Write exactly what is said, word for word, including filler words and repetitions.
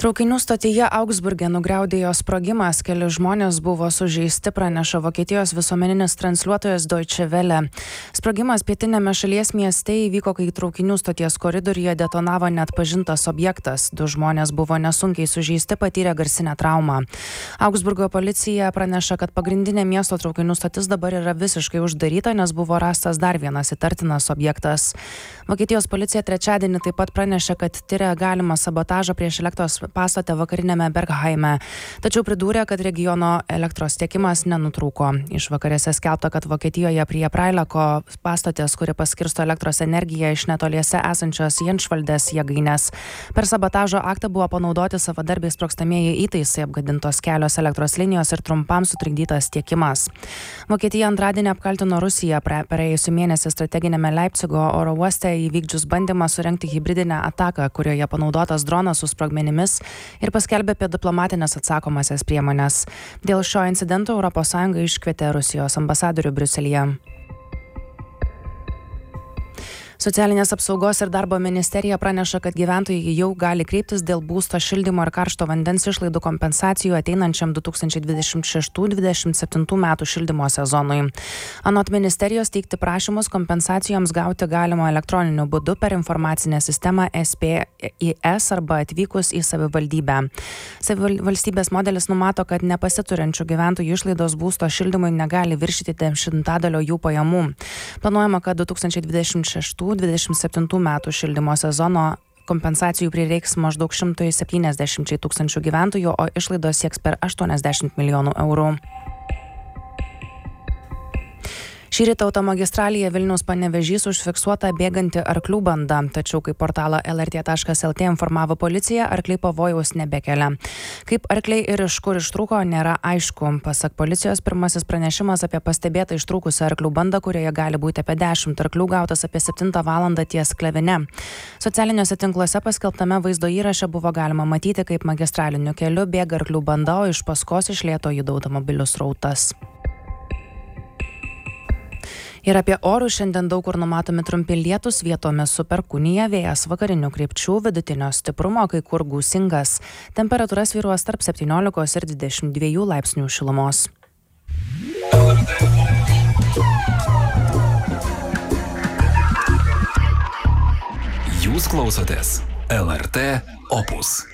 Traukinių stotyje Augsburge nugriaudėjo sprogimas, keli žmonės buvo sužeisti, praneša Vokietijos visuomeninis transliuotojas Deutsche Welle. Sprogimas pietiniame šalies mieste įvyko, kai traukinių stoties koridoriuje detonavo neatpažintas objektas. Du žmonės buvo nesunkiai sužeisti, patyrė garsinę traumą. Augsburgo policija praneša, kad pagrindinė miesto traukinių stotis dabar yra visiškai uždaryta, nes buvo rastas dar vienas įtartinas objektas. Vokietijos policija trečiadienį taip pat pranešė, kad tiria galimą sabotažą prieš elektros pastate vakarinėme Berghaime, tačiau pridūrė, kad regiono elektros tiekimas nenutrūko. Išvakarėse skelbta, kad Vokietijoje prie Prailako pastotės, kuri paskirsto elektros energiją iš netoliese esančios Jenšvaldės jėgainės. Per sabotažo aktą buvo panaudoti savadarbiai sprogstamieji įtaisai, apgadintos kelios elektros linijos ir trumpam sutrikdytas tiekimas. Vokietija antradienį apkaltino Rusiją praėjusiu mėnesį strateginėme Leipcigo oro uoste įvykdžius bandymą surengti hibridinę ataką, kurioje panaudotas dronas su sprogmenimis, ir paskelbė apie diplomatinės atsakomasias priemonės. Dėl šio incidento Europos Sąjunga iškvietė Rusijos ambasadorių Briuselyje. Socialinės apsaugos ir darbo ministerija praneša, kad gyventojai jau gali kreiptis dėl būsto šildymo ir karšto vandens išlaidų kompensacijų ateinančiam du tūkstančiai dvidešimt šeštų dvidešimt septintų metų šildymo sezonui. Anot ministerijos, teikti prašymus kompensacijoms gauti galima elektroniniu būdu per informacinę sistemą S P I S arba atvykus į savivaldybę. Savivaldybės modelis numato, kad nepasiturinčių gyventojų išlaidos būsto šildymui negali viršyti dešimtadalio jų pajamų. Planuojama, kad du tūkstančiai dvidešimt šeštų dvidešimt septintų metų šildymo sezono kompensacijų prireiks maždaug šimtui septyniasdešimčiai tūkstančių gyventojų, o išlaidos sieks per aštuoniasdešimt milijonų eurų. Šįryt automagistralėje Vilniaus Panevėžys užfiksuota bėganti arklių banda, tačiau kaip portalo L R T taškas L T informavo policija, arkliai pavojaus nebekelia. Kaip arkliai ir iš kur ištrūko, nėra aišku. Pasak policijos, pirmasis pranešimas apie pastebėtą ištrūkusią arklių bandą, kurioje gali būti apie dešimt arklių, gautas apie septintą valandą ties Klevine. Socialiniuose tinkluose paskelbtame vaizdo įraše buvo galima matyti, kaip magistraliniu keliu bėga arklių banda, o iš paskos iš lėto juda automobilių srautas. Ir apie orus šiandien daug kur numatomi trumpi lietūs, vietomis su perkūnija, vėjas vakarinių krypčių, vidutinio stiprumo, kai kur gūsingas. Temperatūra svyruos tarp septyniolikos ir dvidešimt dviejų laipsnių šilumos. Jūs klausotės L R T Opus.